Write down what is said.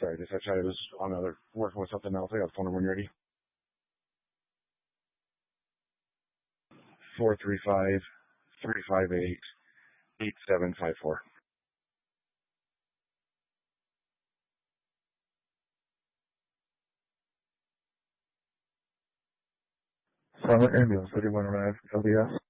Sorry, just I was on other working with something else. I got the phone number when you're ready. 435-358-8754. Silent Ambulance, 31 arrived, LDS.